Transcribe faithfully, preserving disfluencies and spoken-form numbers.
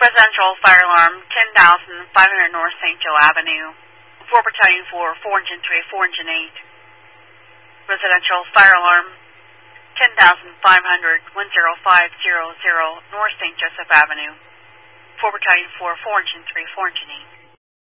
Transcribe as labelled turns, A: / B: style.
A: Residential fire alarm, ten thousand five hundred North Saint Joe Avenue, four Battalion four, four Engine three, four Engine eight. Residential fire alarm, ten thousand five hundred, one zero five zero zero North Saint Joseph Avenue, four Battalion four, four Engine three, four Engine eight.